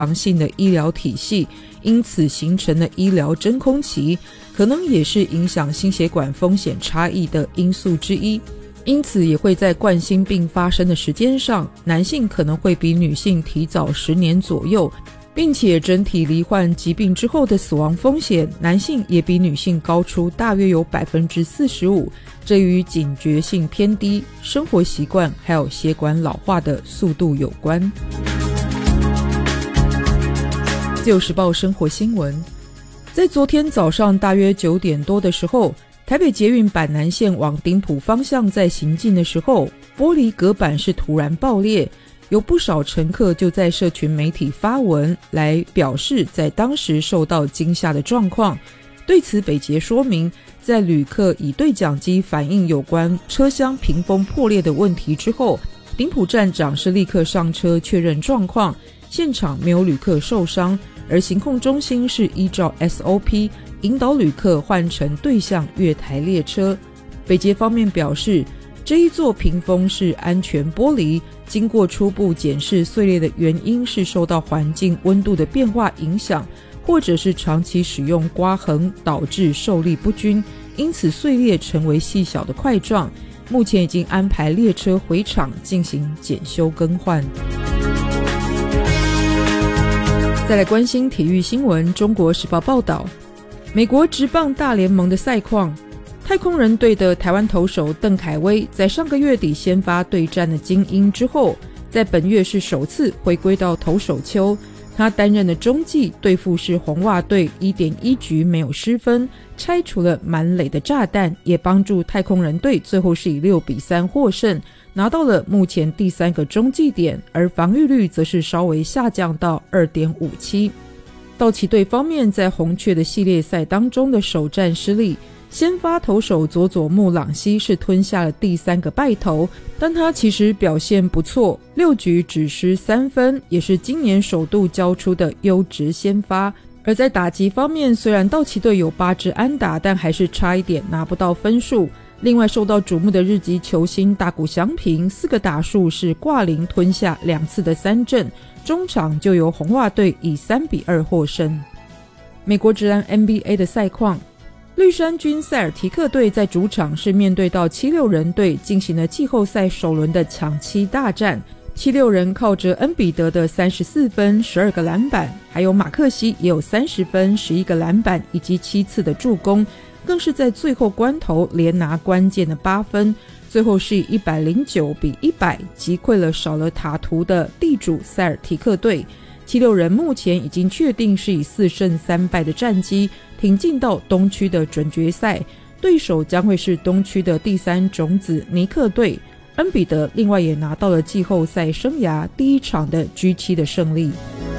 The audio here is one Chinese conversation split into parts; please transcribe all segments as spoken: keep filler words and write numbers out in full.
长性的医疗体系，因此形成了医疗真空期，可能也是影响心血管风险差异的因素之一。因此也会在冠心病发生的时间上，男性可能会比女性提早十年左右，并且整体罹患疾病之后的死亡风险，男性也比女性高出大约有 百分之四十五， 这与警觉性偏低、生活习惯还有血管老化的速度有关。自由时报生活新闻，在昨天早上大约九点多的时候，台北捷运板南线往顶埔方向在行进的时候，玻璃隔板是突然爆裂，有不少乘客就在社群媒体发文来表示在当时受到惊吓的状况。对此北捷说明，在旅客以对讲机反映有关车厢屏风破裂的问题之后，顶埔站长是立刻上车确认状况，现场没有旅客受伤，而行控中心是依照 S O P 引导旅客换乘对向月台列车。北捷方面表示，这一座屏风是安全玻璃，经过初步检视，碎裂的原因是受到环境温度的变化影响，或者是长期使用刮痕导致受力不均，因此碎裂成为细小的块状。目前已经安排列车回厂进行检修更换。再来关心体育新闻，中国时报报道，美国职棒大联盟的赛况，太空人队的台湾投手邓凯威在上个月底先发对战的精英之后，在本月是首次回归到投手丘。他担任的中继对付是红袜队 一点一 局没有失分，拆除了满垒的炸弹，也帮助太空人队最后是以六比三获胜，拿到了目前第三个中继点，而防御率则是稍微下降到 二点五七。道奇队方面在红雀的系列赛当中的首战失利，先发投手佐佐木朗希是吞下了第三个败投，但他其实表现不错，六局只失三分，也是今年首度交出的优质先发。而在打击方面，虽然道奇队有八支安打，但还是差一点拿不到分数。另外受到瞩目的日籍球星大谷翔平四个打数是挂零吞下两次的三振，中场就由红袜队以三比二获胜。美国职篮 N B A 的赛况，绿衫军塞尔提克队在主场是面对到七六人队进行了季后赛首轮的抢七大战。七六人靠着恩比德的三十四分十二个篮板，还有马克西也有三十分十一个篮板以及七次的助攻，更是在最后关头连拿关键的八分，最后是以一百零九比一百击溃了少了塔图的地主塞尔提克队。七六人目前已经确定是以四胜三败的战绩挺进到东区的准决赛，对手将会是东区的第三种子尼克队。恩比德另外也拿到了季后赛生涯第一场的 G 七 的胜利。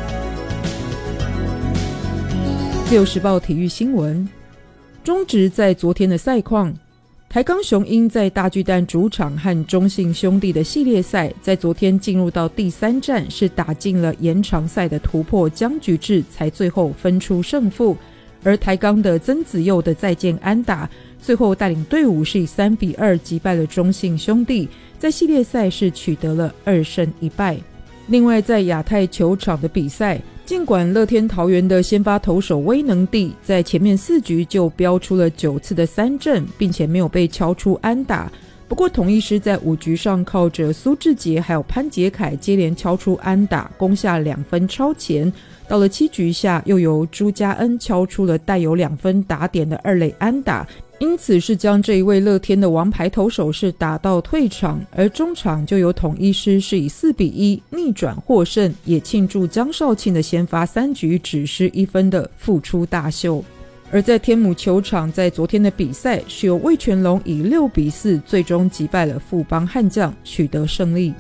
自由时报体育新闻，中职在昨天的赛况，台钢雄鹰在大巨蛋主场和中信兄弟的系列赛，在昨天进入到第三战，是打进了延长赛的突破僵局制，才最后分出胜负。而台钢的曾子佑的再见安打，最后带领队伍是以三比二击败了中信兄弟，在系列赛是取得了二胜一败。另外在亚太球场的比赛，尽管乐天桃园的先发投手威能帝在前面四局就飙出了九次的三振，并且没有被敲出安打，不过统一狮在五局上靠着苏智杰还有潘杰凯接连敲出安打，攻下两分超前。到了七局下，又由朱家恩敲出了带有两分打点的二垒安打，因此是将这一位乐天的王牌投手是打到退场，而中场就由统一狮是以四比一逆转获胜，也庆祝江少庆的先发三局只失一分的复出大秀。而在天母球场，在昨天的比赛是由味全龙以六比四最终击败了富邦悍将，取得胜利。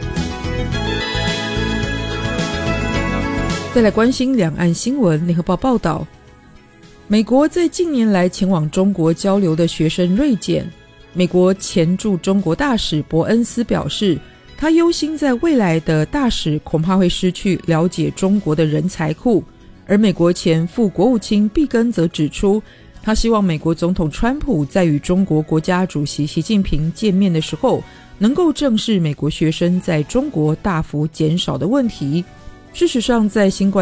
再来关心两岸新闻，联合报报道，美国在近年来前往中国交流的学生锐减。美国前驻中国大使伯恩斯表示，他忧心在未来的大使恐怕会失去了解中国的人才库。而美国前副国务卿毕根则指出，他希望美国总统川普在与中国国家主席习近平见面的时候，能够正视美国学生在中国大幅减少的问题。 事实上，在新冠